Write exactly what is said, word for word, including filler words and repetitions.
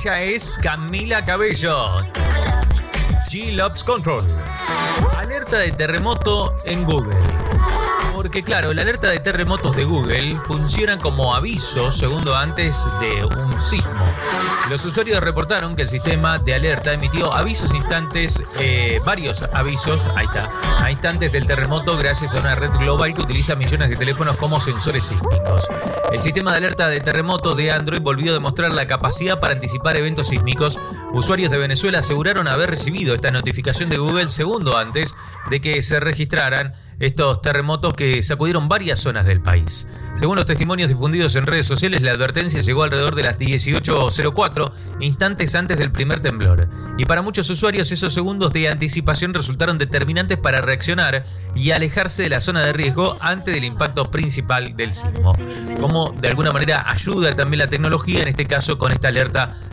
Ella es Camila Cabello. She Loves Control. Alerta de terremoto en Google. Porque claro, la alerta de terremotos de Google funciona como aviso segundo antes de un sismo. Los usuarios reportaron que el sistema de alerta emitió avisos instantes, eh, varios avisos, ahí está, a instantes del terremoto gracias a una red global que utiliza millones de teléfonos como sensores sísmicos. El sistema de alerta de terremoto de Android volvió a demostrar la capacidad para anticipar eventos sísmicos. Usuarios de Venezuela aseguraron haber recibido esta notificación de Google segundo antes de que se registraran estos terremotos que sacudieron varias zonas del país. Según los testimonios difundidos en redes sociales, la advertencia llegó alrededor de las dieciocho cero cuatro, instantes antes del primer temblor. Y para muchos usuarios, esos segundos de anticipación resultaron determinantes para reaccionar y alejarse de la zona de riesgo antes del impacto principal del sismo. Como de alguna manera ayuda también la tecnología, en este caso con esta alerta